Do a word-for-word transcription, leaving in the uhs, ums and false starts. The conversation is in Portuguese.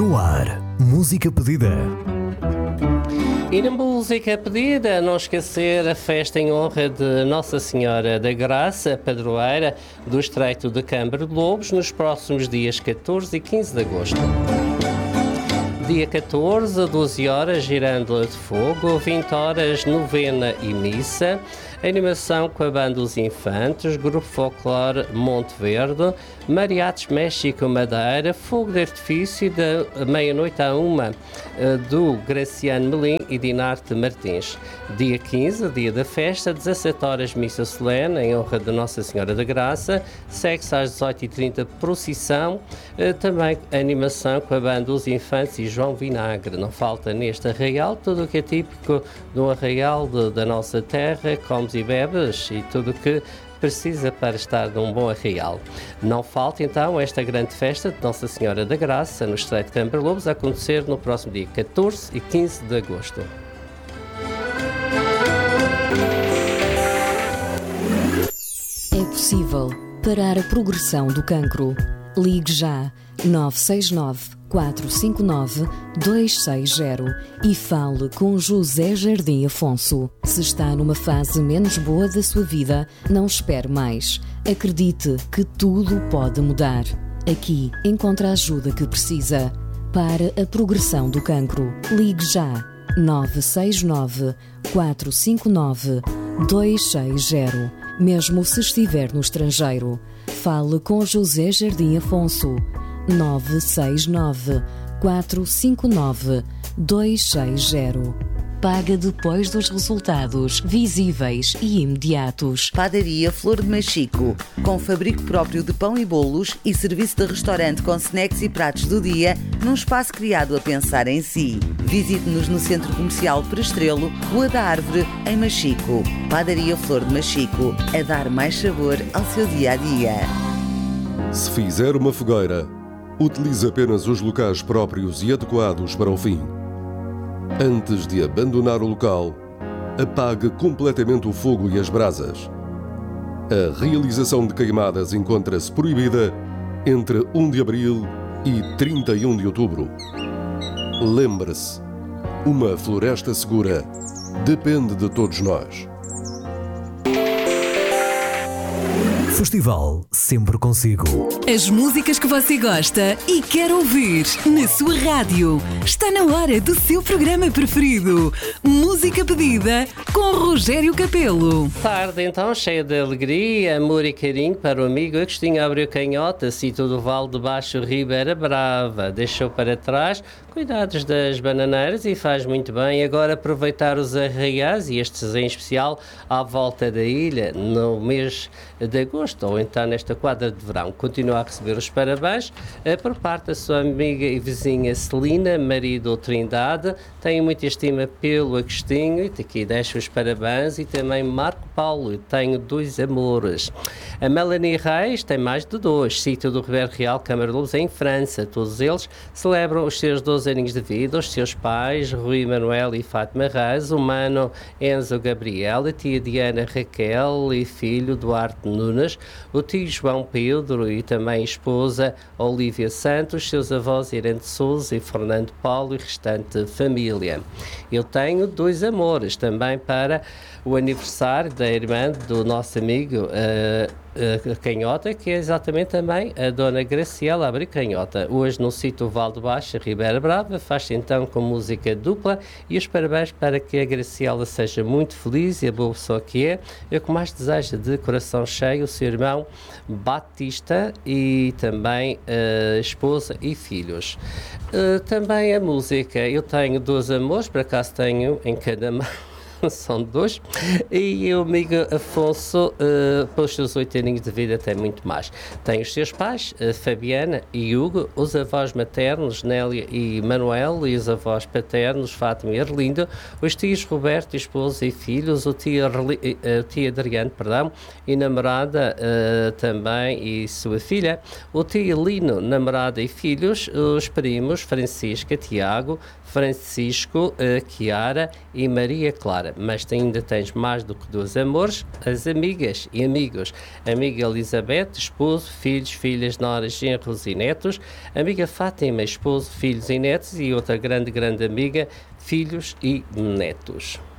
No ar, música pedida. E na música pedida, não esquecer a festa em honra de Nossa Senhora da Graça, padroeira do Estreito de Câmara de Lobos, nos próximos dias catorze e quinze de agosto. Dia catorze, doze horas, girândola de fogo, vinte horas, novena e missa, animação com a Banda Os Infantes, Grupo Folclore Monte Verde, Mariates México Madeira, fogo de artifício da meia-noite à uma do Graciano Melim e Dinarte Martins. Dia quinze, dia da festa, dezassete horas, missa solene em honra de Nossa Senhora da Graça, segue-se às dezoito e trinta procissão, também animação com a Banda Os Infantes e João Vinagre. Não falta neste arraial tudo o que é típico do arraial de, da nossa terra, comes e bebes e tudo o que precisa para estar num bom arraial. Não falta então esta grande festa de Nossa Senhora da Graça no Estreito de Câmara de Lobos a acontecer no próximo dia catorze e quinze de agosto. É possível parar a progressão do cancro. Ligue já nove seis nove, quatro cinco nove, dois seis zero e fale com José Jardim Afonso. Se está numa fase menos boa da sua vida, não espere mais. Acredite que tudo pode mudar. Aqui encontra a ajuda que precisa. Para a progressão do cancro, ligue já nove seis nove, quatro cinco nove, dois seis zero. Mesmo se estiver no estrangeiro, fale com José Jardim Afonso. nove seis nove, quatro cinco nove, dois seis zero. Paga depois dos resultados visíveis e imediatos. Padaria Flor de Machico, com fabrico próprio de pão e bolos e serviço de restaurante com snacks e pratos do dia, num espaço criado a pensar em si. Visite-nos no Centro Comercial Prestrelo, Rua da Árvore, em Machico. Padaria Flor de Machico, a dar mais sabor ao seu dia-a-dia. Se fizer uma fogueira, utilize apenas os locais próprios e adequados para o fim. Antes de abandonar o local, apague completamente o fogo e as brasas. A realização de queimadas encontra-se proibida entre um de abril e trinta e um de outubro. Lembre-se, uma floresta segura depende de todos nós. Festival sempre consigo. As músicas que você gosta e quer ouvir na sua rádio. Está na hora do seu programa preferido. Música pedida com Rogério Capelo. Tarde então, cheia de alegria, amor e carinho para o amigo Agostinho Abreu Canhota, sítio do Vale de Baixo, Ribeira Brava. Deixou para trás cuidados das bananeiras e faz muito bem agora aproveitar os arraiais, e estes em especial à volta da ilha, no mês de agosto, ou então nesta quadra de verão. Continua a receber os parabéns por parte da sua amiga e vizinha Celina, marido Trindade. Tenho muita estima pelo Agostinho e aqui deixo os parabéns, e também Marco Paulo, tenho dois amores. A Melanie Reis tem mais de dois, sítio do Ribeiro Real, Câmara de Lobos, em França. Todos eles celebram os seus doze aninhos de vida, os seus pais, Rui Manuel e Fátima Reis, o mano Enzo Gabriel, a tia Diana Raquel e filho Duarte Nunes, o tio João Pedro e também esposa Olívia Santos, seus avós Irene de Sousa e Fernando Paulo e restante família. Eu tenho dois amores também para o aniversário da irmã do nosso amigo uh, uh, Canhota, que é exatamente também a dona Graciela Abreu Canhota. Hoje no sítio Val de Baixo, Ribeira Brava, faz-se então com música dupla, e os parabéns para que a Graciela seja muito feliz e a boa pessoa que é. Eu que mais desejo de coração cheio o seu irmão Batista e também a uh, esposa e filhos. Uh, também a música, eu tenho dois amores, por acaso tenho em cada mão. São dois, e o amigo Afonso, uh, pelos seus oito aninhos de vida, tem muito mais. Tem os seus pais, uh, Fabiana e Hugo, os avós maternos, Nélia e Manuel, e os avós paternos, Fátima e Arlindo, os tios Roberto, esposa e filhos, o tio, Arli, uh, tio Adriano, perdão, e namorada uh, também, e sua filha, o tio Lino, namorada e filhos, os primos Francisca, Tiago, Francisco, uh, Chiara e Maria Clara. Ora, mas ainda tens mais do que dois amores, as amigas e amigos. Amiga Elizabeth, esposo, filhos, filhas, noras, genros e netos. Amiga Fátima, esposo, filhos e netos. E outra grande, grande amiga, filhos e netos.